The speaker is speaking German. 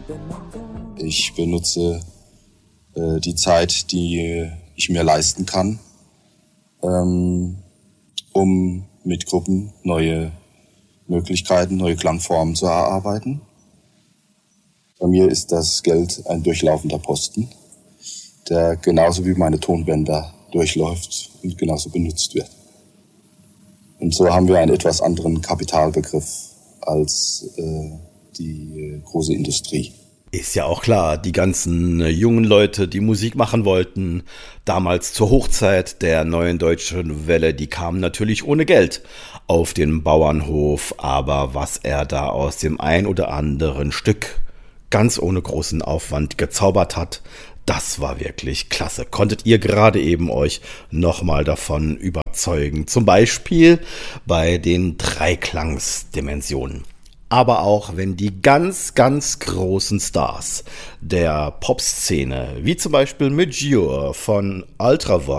Ich benutze die Zeit, die ich mir leisten kann, um mit Gruppen neue Möglichkeiten, neue Klangformen zu erarbeiten. Bei mir ist das Geld ein durchlaufender Posten, der genauso wie meine Tonbänder durchläuft und genauso benutzt wird. Und so haben wir einen etwas anderen Kapitalbegriff als die große Industrie. Ist ja auch klar, die ganzen jungen Leute, die Musik machen wollten, damals zur Hochzeit der neuen deutschen Welle, die kamen natürlich ohne Geld auf den Bauernhof. Aber was er da aus dem ein oder anderen Stück ganz ohne großen Aufwand gezaubert hat, das war wirklich klasse. Konntet ihr gerade eben euch nochmal davon überzeugen? Zum Beispiel bei den Dreiklangsdimensionen. Aber auch wenn die ganz, ganz großen Stars der Popszene, wie zum Beispiel Midge Ure von Ultravox,